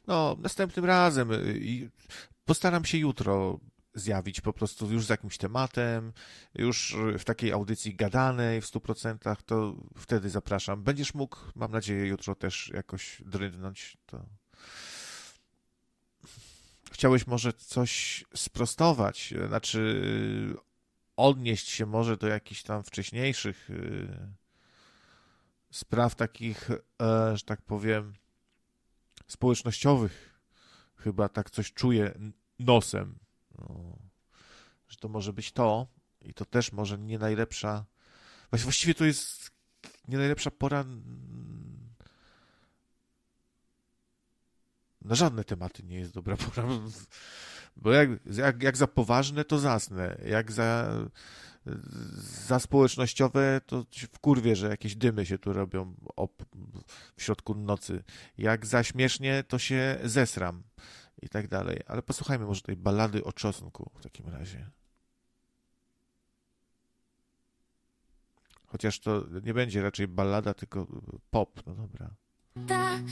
No, następnym razem i postaram się jutro zjawić po prostu już z jakimś tematem, już w takiej audycji gadanej w 100%, to wtedy zapraszam. Będziesz mógł, mam nadzieję, jutro też jakoś drynąć. To chciałeś może coś sprostować, znaczy odnieść się może do jakichś tam wcześniejszych spraw takich, że tak powiem, społecznościowych. Chyba tak coś czuję nosem, no, że to może być to i to też może nie najlepsza, właściwie to jest nie najlepsza pora na żadne tematy nie jest dobra pora, bo jak za poważne, to zasnę, jak za społecznościowe, to się wkurwię, że jakieś dymy się tu robią w środku nocy. Jak za śmiesznie, to się zesram i tak dalej. Ale posłuchajmy może tej ballady o czosnku w takim razie. Chociaż to nie będzie raczej ballada, tylko pop. No dobra.